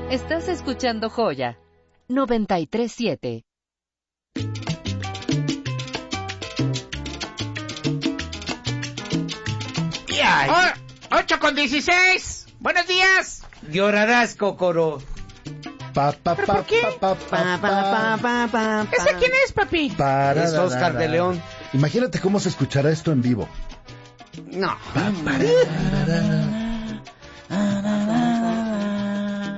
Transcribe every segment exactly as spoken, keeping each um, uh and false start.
Estás escuchando Joya noventa y tres siete. Oh, ocho con dieciséis. Buenos días. Llorarás, Cocoro. Pa, pa, ¿Pero pa, por qué? pa, pa, pa, pa, pa, pa, ¿Ese quién es, papi? para, Es ra, Oscar ra, de ra. León. Imagínate cómo se escuchará esto en vivo. No. Pa, para, ra, ra, ra.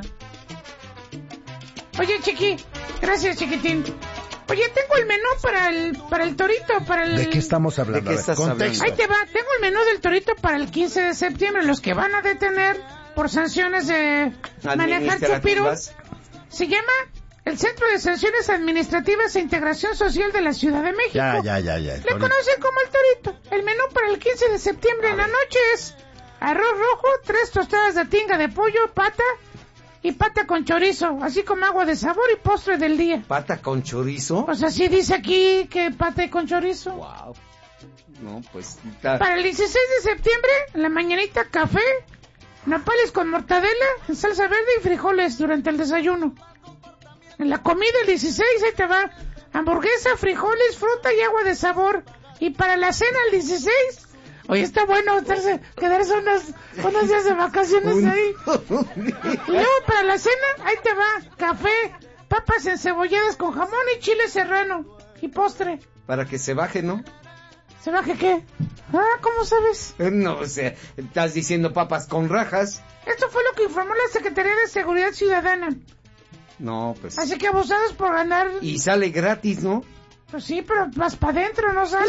Oye, chiqui. Gracias, chiquitín. Oye, tengo el menú para el para el torito, para el... ¿De qué estamos hablando? ¿De qué A ver, estás contexto. Ahí te va, tengo el menú del torito para el quince de septiembre. Los que van a detener por sanciones de manejar chupiro. Administrativas. Se llama el Centro de Sanciones Administrativas e Integración Social de la Ciudad de México. Ya, ya, ya, ya. Le Torito. conocen como el torito. El menú para el quince de septiembre en la noche es arroz rojo, tres tostadas de tinga de pollo, pata y pata con chorizo, así como agua de sabor y postre del día. ¿Pata con chorizo? Pues así dice aquí que pata con chorizo. Wow. No, pues... ta- Para el dieciséis de septiembre, en la mañanita, café, nopales con mortadela, salsa verde y frijoles durante el desayuno. En la comida el dieciséis, ahí te va, hamburguesa, frijoles, fruta y agua de sabor. Y para la cena el dieciséis, oye, está bueno estarse, quedarse unos, unos días de vacaciones ahí. Y luego para la cena, ahí te va, café, papas encebolladas con jamón y chile serrano. Y postre. Para que se baje, ¿no? ¿Se baje qué? Ah, ¿cómo sabes? No, o sea, estás diciendo papas con rajas. Esto fue lo que informó la Secretaría de Seguridad Ciudadana. No, pues... Así que abusados por ganar... Y sale gratis, ¿no? Pues sí, pero vas para adentro, ¿no sales?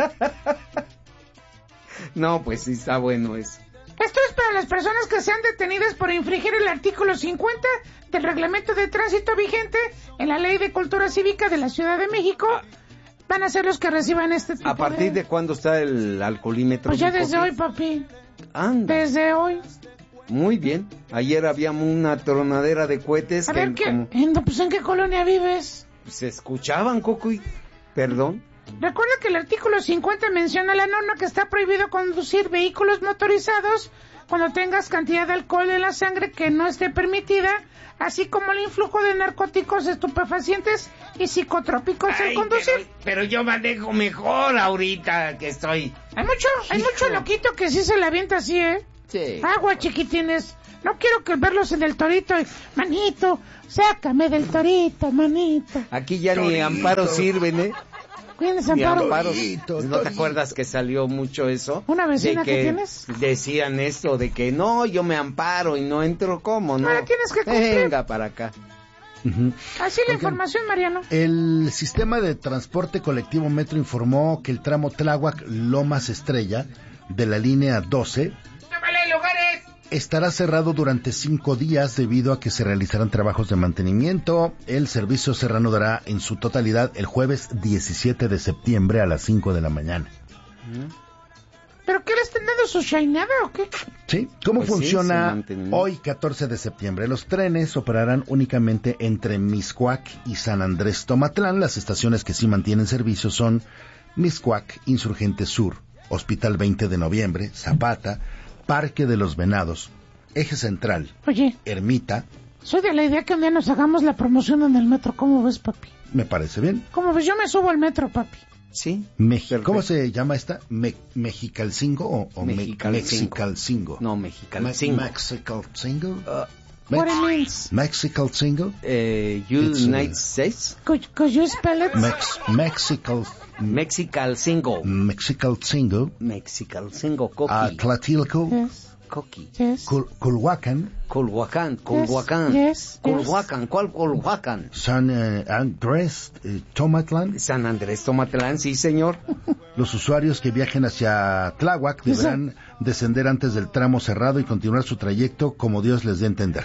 No, pues sí está bueno eso. Esto es para las personas que sean detenidas por infringir el artículo cincuenta del reglamento de tránsito vigente en la Ley de Cultura Cívica de la Ciudad de México. Van a ser los que reciban este tipo ¿A partir de... de cuándo está el alcoholímetro? Pues ya mi desde Coqui? hoy, papi. Anda. Desde hoy. Muy bien. Ayer había una tronadera de cohetes A que ver, ¿qué? como- ¿En, pues, ¿en qué colonia vives? se escuchaban, Coco, y... Perdón. Recuerda que el artículo cincuenta menciona la norma que está prohibido conducir vehículos motorizados cuando tengas cantidad de alcohol en la sangre que no esté permitida, así como el influjo de narcóticos, estupefacientes y psicotrópicos al Ay, conducir. pero, pero yo manejo mejor ahorita que estoy... Hay mucho, hay Hijo. mucho loquito que sí se la avienta así, ¿eh? Sí. Agua, chiquitines. No quiero que verlos en el torito. y, Manito, sácame del torito, manito. Aquí ya ni Torito. amparo sirven, ¿eh? ¿Quién es Ni Amparo? amparos. Torito, ¿No te torito. acuerdas que salió mucho eso? ¿Una vecina De que tienes? Decían esto de que no, yo me amparo y no entro, ¿cómo no? Ahora tienes que cumplir. Venga para acá. Ujú. Así la Oigan. información, Mariano. El sistema de transporte colectivo Metro informó que el tramo Tláhuac-Lomas Estrella de la línea doce ¡Tómale lugares! estará cerrado durante cinco días debido a que se realizarán trabajos de mantenimiento. El servicio se reanudará en su totalidad el jueves diecisiete de septiembre a las cinco de la mañana. ¿Pero qué le están dando su shainada o qué? ¿Sí? ¿Cómo Pues sí, funciona su mantenimiento. hoy catorce de septiembre? Los trenes operarán únicamente entre Mixcoac y San Andrés Tomatlán. Las estaciones que sí mantienen servicio son Mixcoac, Insurgente Sur, Hospital veinte de noviembre, Zapata, Parque de los Venados, Eje Central, Oye, Ermita. soy de la idea que un día nos hagamos la promoción en el metro. ¿Cómo ves, papi? Me parece bien. ¿Cómo ves? Yo me subo al metro, papi. Sí. Meji- Perfecto. ¿Cómo se llama esta? Me- ¿Mexicalcingo o, o Me- Mexicalcingo. Mexicalcingo? No, Me- Mexicalcingo. Mexicalcingo. Uh, What it Mex- means? Mexicalcingo. eh, It's, uh, United States. Could, could you spell it? Mex Mexical Mexicalcingo. Mexicalcingo. Mexicalcingo, Coqui. A Tlatilco. Yes, Coqui. yes. Cul- Culhuacan. Culhuacán, Culhuacán. Yes, yes, Culhuacán, ¿cuál Culhuacán? San eh, Andrés eh, Tomatlán. San Andrés Tomatlán, sí, señor. Los usuarios que viajen hacia Tláhuac deberán descender antes del tramo cerrado y continuar su trayecto como Dios les dé a entender.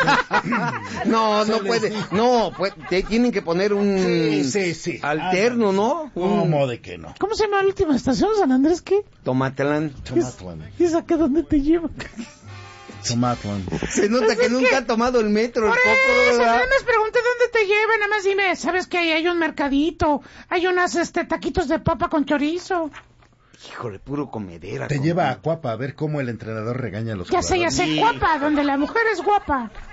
No, no puede. No, pues, te tienen que poner un Sí, sí, sí. alterno, ¿no? Un ¿Cómo de que no? ¿Cómo se llama la última estación? ¿San Andrés qué? Tomatlán. Tomatlán. ¿Y esa que dónde te lleva? Tomatlán. Se nota Pues que es nunca que- ha tomado el metro, el Por coco, eso, ¿verdad? nada más pregunté dónde te lleva, nada más dime, ¿sabes que ahí hay un mercadito? Hay unas, este, taquitos de papa con chorizo. Híjole, puro comedera. Te compa. lleva a Cuapa a ver cómo el entrenador regaña a los Ya sé, ya jugadores. sé, Sí. guapa, donde la mujer es guapa.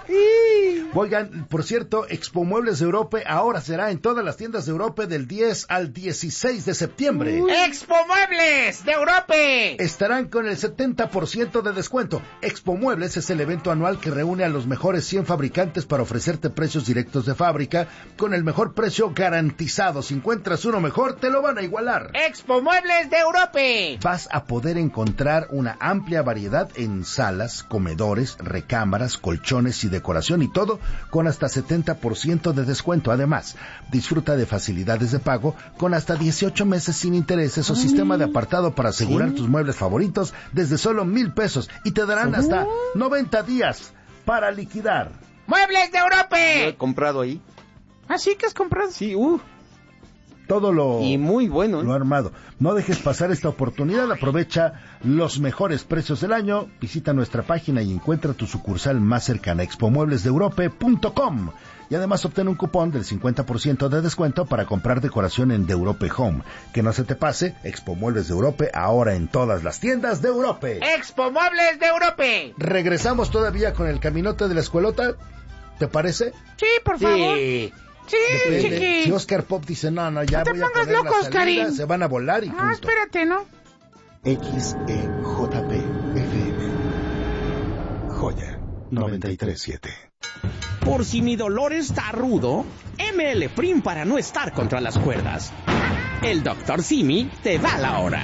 Oigan, por cierto, Expo Muebles de Europa ahora será en todas las tiendas de Europa del diez al dieciséis de septiembre. ¡Expo Muebles de Europa! Estarán con el setenta por ciento de descuento. Expo Muebles es el evento anual que reúne a los mejores cien fabricantes para ofrecerte precios directos de fábrica con el mejor precio garantizado. Si encuentras uno mejor, te lo van a igualar. ¡Expo Muebles de Europa! Vas a poder encontrar una amplia variedad en salas, comedores, recámaras, colchones y decoración y todo con hasta setenta por ciento de descuento. Además, disfruta de facilidades de pago con hasta dieciocho meses sin intereses o sistema de apartado para asegurar ¿Sí? tus muebles favoritos desde solo mil pesos y te darán hasta noventa días para liquidar. ¡Muebles de Europa! ¿Lo he comprado ahí? ¿Ah, sí que has comprado? Sí, uh. Todo lo... Y muy bueno, ¿eh? Lo armado. No dejes pasar esta oportunidad. Aprovecha los mejores precios del año. Visita nuestra página y encuentra tu sucursal más cercana, expo muebles de europa punto com. Y además obtén un cupón del cincuenta por ciento de descuento para comprar decoración en De Europa Home. Que no se te pase, Expo Muebles de Europa ahora en todas las tiendas de Europa. ¡Expo Muebles de Europa! Regresamos todavía con el caminote de la escuelota. ¿Te parece? Sí, por favor. Sí. Sí, chiqui. Si Oscar Pop dice, no, no, ya no te voy a pongas poner loco, la salida, Oscarín. se van a volar y punto. Ah, espérate, ¿no? X E J P F M Joya noventa y tres siete. Por si mi dolor está rudo, M L Prim para no estar contra las cuerdas. El doctor Simi te da la hora.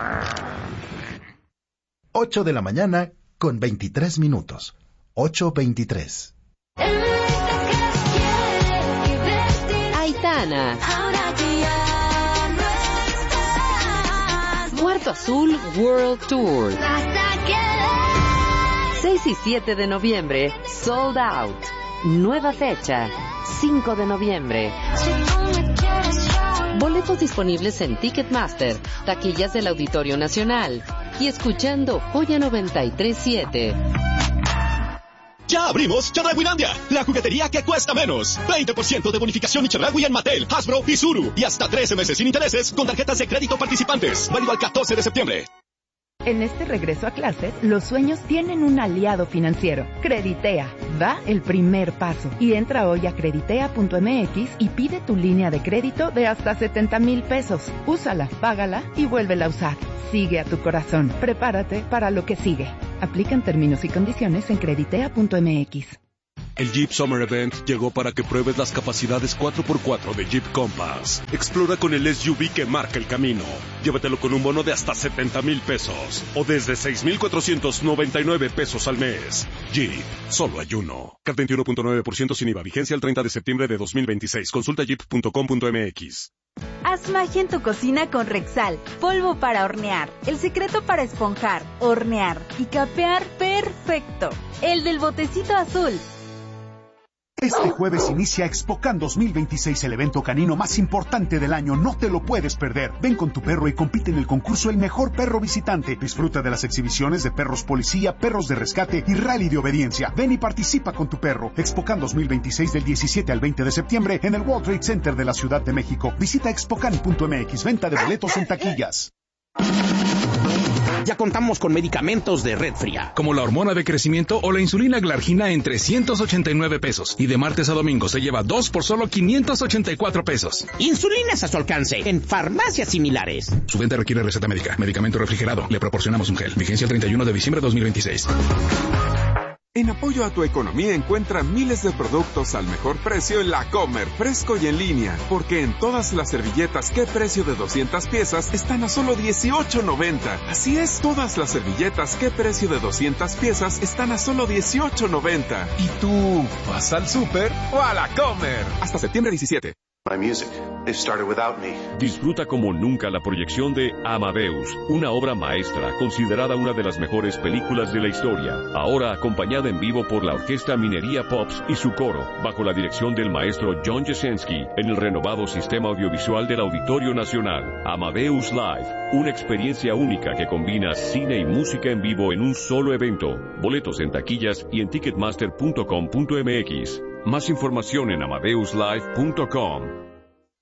ocho de la mañana con veintitrés minutos. ocho veintitrés. Aitana. Muerto Azul World Tour. seis y siete de noviembre, sold out. Nueva fecha, cinco de noviembre. Boletos disponibles en Ticketmaster, taquillas del Auditorio Nacional y escuchando Joya noventa y tres siete. Ya abrimos Chedrauilandia, la juguetería que cuesta menos. veinte por ciento de bonificación y Chedraui en Mattel, Hasbro y Zuru. Y hasta trece meses sin intereses con tarjetas de crédito participantes. Válido al catorce de septiembre. En este regreso a clases, los sueños tienen un aliado financiero. Creditea. Da el primer paso. Y entra hoy a creditea punto m x y pide tu línea de crédito de hasta setenta mil pesos. Úsala, págala y vuélvela a usar. Sigue a tu corazón. Prepárate para lo que sigue. Aplican términos y condiciones en creditea punto m x. El Jeep Summer Event llegó para que pruebes las capacidades cuatro por cuatro de Jeep Compass. Explora con el S U V que marca el camino. Llévatelo con un bono de hasta setenta mil pesos o desde seis mil cuatrocientos noventa y nueve pesos al mes. Jeep, solo hay uno. C A T veintiuno punto nueve por ciento sin I V A. Vigencia el treinta de septiembre de dos mil veintiséis. Consulta jeep punto com punto m x. Haz magia en tu cocina con Rexal. Polvo para hornear. El secreto para esponjar, hornear y capear perfecto. El del botecito azul. Este jueves inicia ExpoCan dos mil veintiséis, el evento canino más importante del año. No te lo puedes perder. Ven con tu perro y compite en el concurso El Mejor Perro Visitante. Disfruta de las exhibiciones de perros policía, perros de rescate y rally de obediencia. Ven y participa con tu perro. ExpoCan dos mil veintiséis del diecisiete al veinte de septiembre en el World Trade Center de la Ciudad de México. Visita expocan punto m x. Venta de boletos en taquillas. Ya contamos con medicamentos de Red Fría, como la hormona de crecimiento o la insulina Glargina en trescientos ochenta y nueve pesos. Y de martes a domingo se lleva dos por solo quinientos ochenta y cuatro pesos. Insulinas a su alcance en farmacias similares. Su venta requiere receta médica. Medicamento refrigerado. Le proporcionamos un gel. Vigencia el treinta y uno de diciembre de dos mil veintiséis. En apoyo a tu economía encuentra miles de productos al mejor precio en La Comer, fresco y en línea, porque en todas las servilletas ¿Qué precio de doscientas piezas? Están a solo dieciocho noventa. Así es, todas las servilletas ¿Qué precio de doscientas piezas? Están a solo dieciocho noventa. ¿Y tú vas al súper o a La Comer? Hasta septiembre diecisiete. My music, it started without me. Disfruta como nunca la proyección de Amadeus, una obra maestra considerada una de las mejores películas de la historia, ahora acompañada en vivo por la Orquesta Minería Pops y su coro, bajo la dirección del maestro John Jesensky, en el renovado sistema audiovisual del Auditorio Nacional. Amadeus Live, una experiencia única que combina cine y música en vivo en un solo evento. Boletos en taquillas y en ticketmaster punto com punto m x. Más información en amadeus live punto com.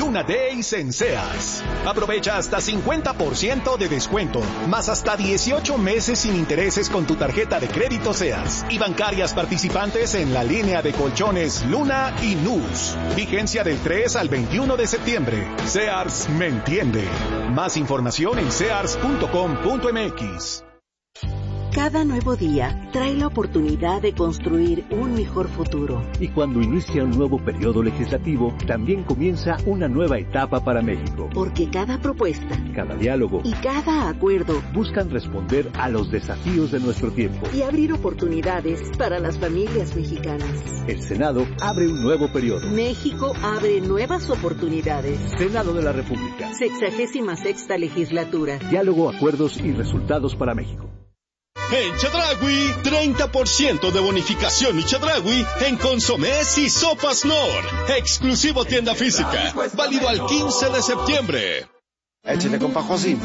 Luna Days en Sears. Aprovecha hasta cincuenta por ciento de descuento, más hasta dieciocho meses sin intereses con tu tarjeta de crédito Sears y bancarias participantes en la línea de colchones Luna y Nus. Vigencia del tres al veintiuno de septiembre. Sears me entiende. Más información en sears punto com punto m x. Cada nuevo día trae la oportunidad de construir un mejor futuro. Y cuando inicia un nuevo periodo legislativo, también comienza una nueva etapa para México. Porque cada propuesta, cada diálogo y cada acuerdo buscan responder a los desafíos de nuestro tiempo y abrir oportunidades para las familias mexicanas. El Senado abre un nuevo periodo. México abre nuevas oportunidades. Senado de la República. Sexagésima sexta legislatura. Diálogo, acuerdos y resultados para México. En Chedraui, treinta por ciento de bonificación y Chedraui en consomés y sopas Nor. Exclusivo tienda física. Válido al quince de septiembre. Échale, compa Josi.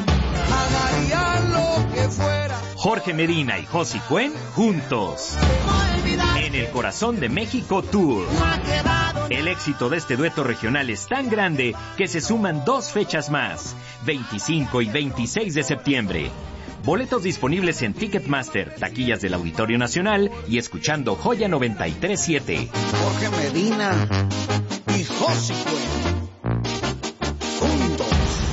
Jorge Medina y Josi Cuen juntos. En el Corazón de México Tour. El éxito de este dueto regional es tan grande que se suman dos fechas más. veinticinco y veintiséis de septiembre. Boletos disponibles en Ticketmaster, taquillas del Auditorio Nacional y escuchando Joya noventa y tres siete. Jorge Medina y Josi Cuen. Juntos.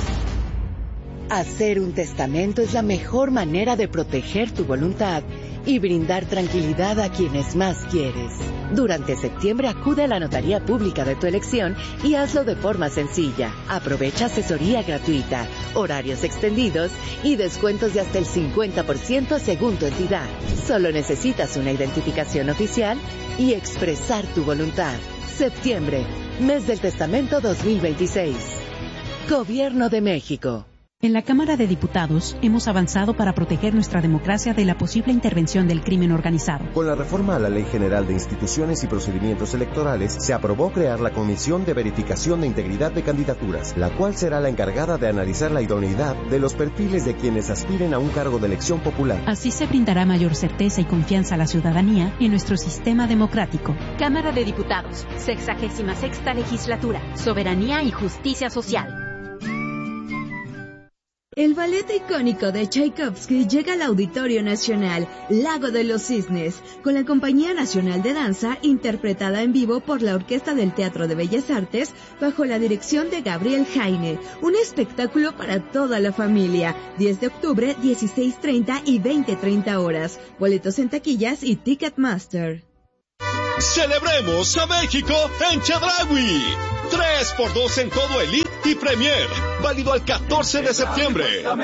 Hacer un testamento es la mejor manera de proteger tu voluntad y brindar tranquilidad a quienes más quieres. Durante septiembre acude a la notaría pública de tu elección y hazlo de forma sencilla. Aprovecha asesoría gratuita, horarios extendidos y descuentos de hasta el cincuenta por ciento según tu entidad. Solo necesitas una identificación oficial y expresar tu voluntad. Septiembre, mes del testamento dos mil veintiséis. Gobierno de México. En la Cámara de Diputados hemos avanzado para proteger nuestra democracia de la posible intervención del crimen organizado. Con la reforma a la Ley General de Instituciones y Procedimientos Electorales, se aprobó crear la Comisión de Verificación de Integridad de Candidaturas, la cual será la encargada de analizar la idoneidad de los perfiles de quienes aspiren a un cargo de elección popular. Así se brindará mayor certeza y confianza a la ciudadanía en nuestro sistema democrático. Cámara de Diputados, sexagésima sexta legislatura, soberanía y justicia social. El ballet icónico de Tchaikovsky llega al Auditorio Nacional, Lago de los Cisnes, con la Compañía Nacional de Danza, interpretada en vivo por la Orquesta del Teatro de Bellas Artes, bajo la dirección de Gabriel Jaine. Un espectáculo para toda la familia. diez de octubre, dieciséis treinta y veinte treinta horas. Boletos en taquillas y Ticketmaster. ¡Celebremos a México en Chedraui! tres por dos en todo Elite y Premier. Válido al catorce de septiembre.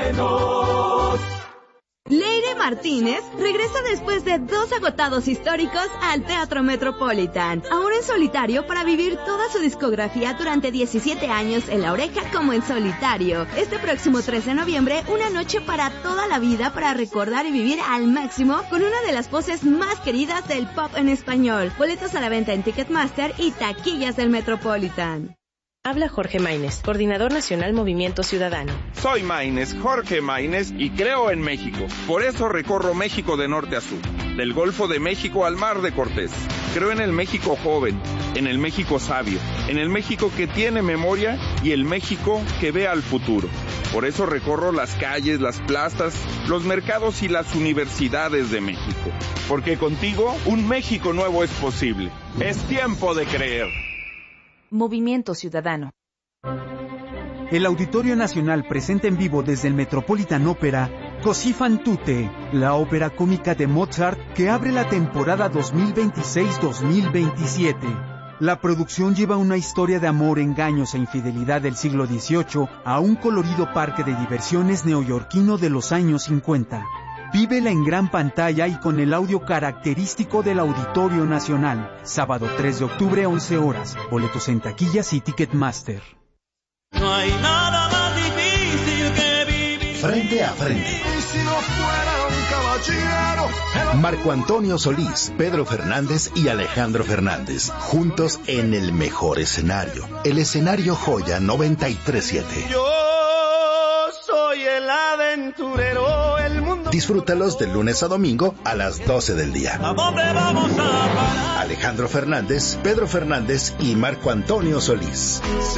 Leire Martínez regresa después de dos agotados históricos al Teatro Metropolitan, ahora en solitario para vivir toda su discografía durante diecisiete años en La Oreja como en solitario. Este próximo tres de noviembre, una noche para toda la vida para recordar y vivir al máximo con una de las voces más queridas del pop en español. Boletos a la venta en Ticketmaster y taquillas del Metropolitan. Habla Jorge Maínez, Coordinador Nacional Movimiento Ciudadano. Soy Maínez, Jorge Maínez, y creo en México. Por eso recorro México de norte a sur, del Golfo de México al Mar de Cortés. Creo en el México joven, en el México sabio, en el México que tiene memoria y el México que ve al futuro. Por eso recorro las calles, las plazas, los mercados y las universidades de México. Porque contigo, un México nuevo es posible. Es tiempo de creer. Movimiento Ciudadano. El Auditorio Nacional presenta en vivo desde el Metropolitan Opera Così fan tutte, la ópera cómica de Mozart que abre la temporada dos mil veintiséis dos mil veintisiete. La producción lleva una historia de amor, engaños e infidelidad del siglo dieciocho a un colorido parque de diversiones neoyorquino de los años cincuenta. Vívela en gran pantalla y con el audio característico del Auditorio Nacional. Sábado tres de octubre, once horas. Boletos en taquillas y Ticketmaster. No hay nada más difícil que vivir. Frente a frente. Y si no fuera un caballero. Marco Antonio Solís, Pedro Fernández y Alejandro Fernández. Juntos en el mejor escenario. El escenario Joya noventa y tres siete. Yo soy el aventurero. El mundo. Disfrútalos de lunes a domingo a las doce del día. ¿A dónde vamos a parar? Alejandro Fernández, Pedro Fernández y Marco Antonio Solís.